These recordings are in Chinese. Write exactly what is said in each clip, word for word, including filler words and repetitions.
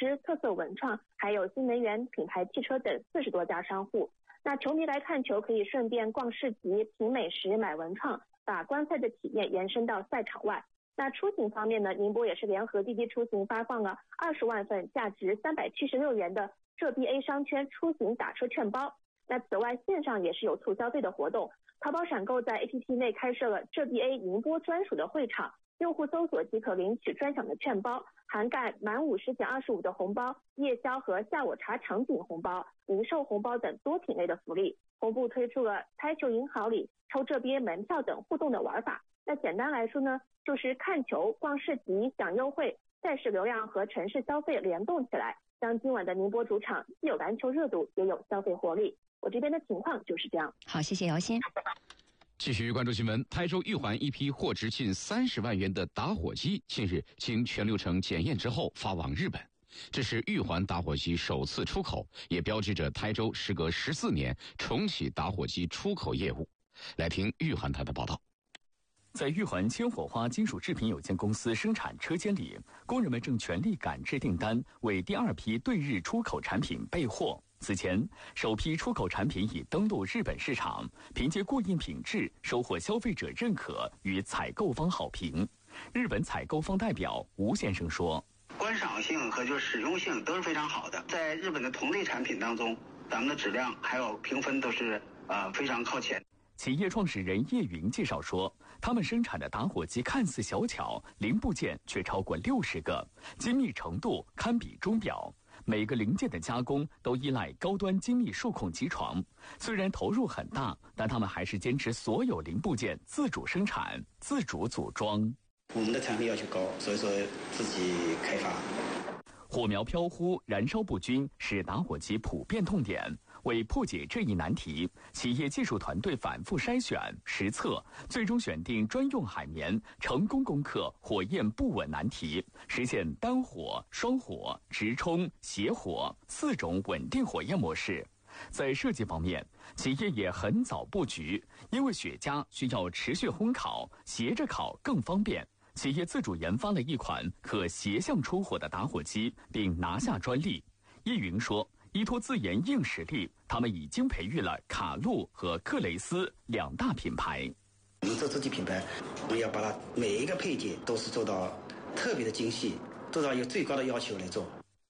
师、特色文创，还有新能源品牌汽车等四十多家商户。那球迷来看球可以顺便逛市集、品美食、买文创，把观赛的体验延伸到赛场外。那出行方面呢，宁波也是联合滴滴出行发放了二十万份价值三百七十六元的浙 B A 商圈出行打车券包。那此外线上也是有促消费的活动，淘宝闪购在 A P P 内开设了浙 B A 宁波专属的会场，用户搜索即可领取专享的券包，涵盖满五十减二十五的红包、夜宵和下午茶场景红包、零售红包等多品类的福利。同步推出了猜球赢好礼、抽浙 B A 门票等互动的玩法。那简单来说呢，就是看球、逛市集、享优惠，赛事流量和城市消费联动起来，让今晚的宁波主场既有篮球热度，也有消费活力。我这边的情况就是这样。 好，谢谢姚鑫。 继续关注新闻，台州玉环一批货值近三十万元的打火机，近日经全流程检验之后发往日本。这是玉环打火机首次出口，也标志着台州时隔十四年重启打火机出口业务。来听玉环台的报道。 在玉环千火花金属制品有限公司生产车间里，工人们正全力赶制订单，为第二批对日出口产品备货。此前，首批出口产品已登陆日本市场，凭借过硬品质收获消费者认可与采购方好评。日本采购方代表吴先生说：“ 观赏性和就是使用性都是非常好的，在日本的同类产品当中，咱们的质量还有评分都是呃非常靠前。” 企业创始人叶云介绍说，他们生产的打火机看似小巧，零部件却超过六十个，精密程度堪比钟表。每个零件的加工都依赖高端精密数控机床，虽然投入很大，但他们还是坚持所有零部件自主生产、自主组装。 我们的产品要求高，所以说自己开发。 火苗飘忽、燃烧不均是打火机普遍痛点。为破解这一难题，企业技术团队反复筛选、实测，最终选定专用海绵，成功攻克火焰不稳难题，实现单火、双火、直冲、斜火四种稳定火焰模式。在设计方面，企业也很早布局，因为雪茄需要持续烘烤，斜着烤更方便。企业自主研发了一款可斜向出火的打火机，并拿下专利。叶云说，依托自研硬实力，他们已经培育了卡路和克雷斯两大品牌。 我们做自己品牌，我们要把它每一个配件都是做到特别的精细，做到有最高的要求来做。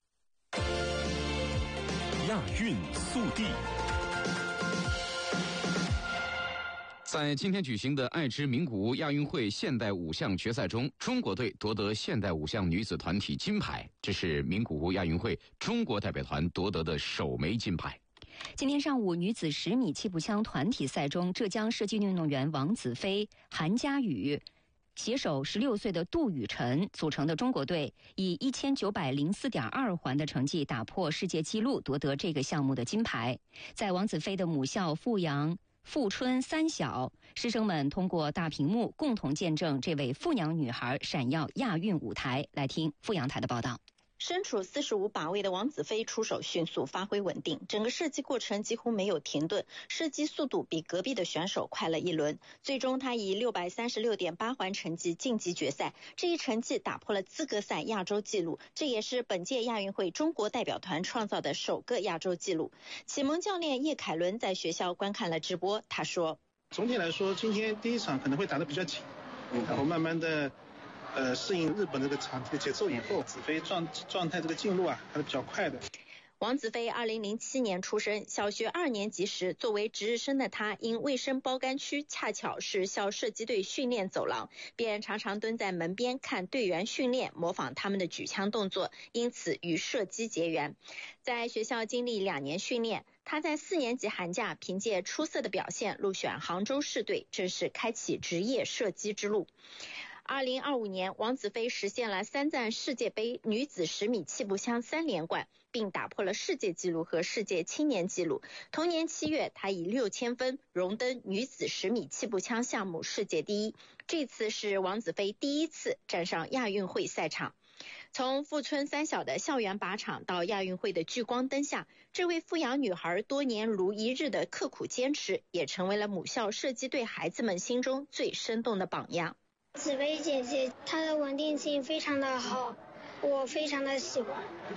亚运速递。 在今天举行的爱知名古屋亚运会现代五项决赛中，中国队夺得现代五项女子团体金牌，这是名古屋亚运会中国代表团夺得的首枚金牌。 今天上午，女子十米气步枪团体赛中，浙江射击运动员王子飞、韩佳宇携手十六岁的杜雨辰组成的中国队，以一千九百零四点二环的成绩打破世界纪录，夺得这个项目的金牌。在王子飞的母校阜阳富春三小，师生们通过大屏幕共同见证这位阜阳女孩闪耀亚运舞台。来听阜阳台的报道。 身处四十五把位的王子飞出手迅速，发挥稳定，整个射击过程几乎没有停顿，射击速度比隔壁的选手快了一轮。最终他以六百三十六点八环成绩晋级决赛，这一成绩打破了资格赛亚洲纪录，这也是本届亚运会中国代表团创造的首个亚洲纪录。启蒙教练叶凯伦在学校观看了直播，他说， 总体来说今天第一场可能会打得比较紧，然后慢慢的呃，适应日本这个场地的节奏以后，子飞状状态这个进入啊，还是比较快的。 王子飞二零零七年出生，小学二年级时，作为值日生的他，因卫生包干区恰巧是校射击队训练走廊，便常常蹲在门边看队员训练，模仿他们的举枪动作，因此与射击结缘。在学校经历两年训练，他在四年级寒假凭借出色的表现入选杭州市队，正式开启职业射击之路。二零二五年，王子飞实现了三站世界杯女子十米气步枪三连冠，并打破了世界纪录和世界青年纪录。同年七月，她以六千分荣登女子十米气步枪项目世界第一。这次是王子飞第一次站上亚运会赛场。从富春三小的校园靶场到亚运会的聚光灯下，这位阜阳女孩多年如一日的刻苦坚持，也成为了母校射击队孩子们心中最生动的榜样。 紫薇姐姐她的稳定性非常的好，我非常的喜欢。